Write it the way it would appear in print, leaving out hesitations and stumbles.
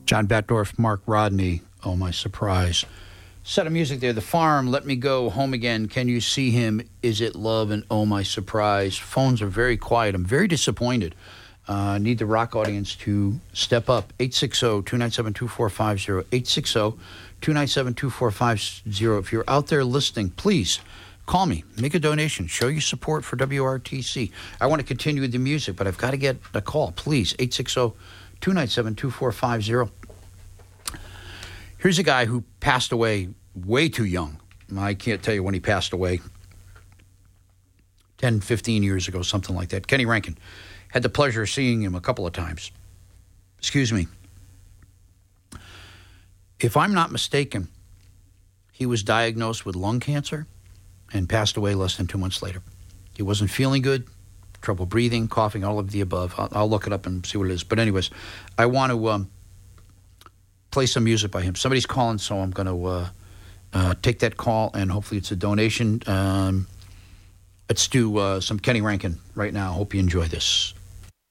John Batdorf, Mark Rodney, Oh My Surprise. Set of music there. The Farm, Let Me Go, Home Again, Can You See Him, Is It Love, and Oh My Surprise. Phones are very quiet. I'm very disappointed. Need the rock audience to step up. 860-297-2450. 860-297-2450. If you're out there listening, please call me. Make a donation. Show your support for WRTC. I want to continue with the music, but I've got to get a call. Please, 860-297-2450. Here's a guy who passed away way too young. I can't tell you when he passed away. 10, 15 years ago, something like that. Kenny Rankin. Had the pleasure of seeing him a couple of times. Excuse me. If I'm not mistaken, he was diagnosed with lung cancer and passed away less than 2 months later. He wasn't feeling good, trouble breathing, coughing, all of the above. I'll look it up and see what it is. But anyways, I want to play some music by him. Somebody's calling, so I'm going to take that call, and hopefully it's a donation. Let's do some Kenny Rankin right now. Hope you enjoy this.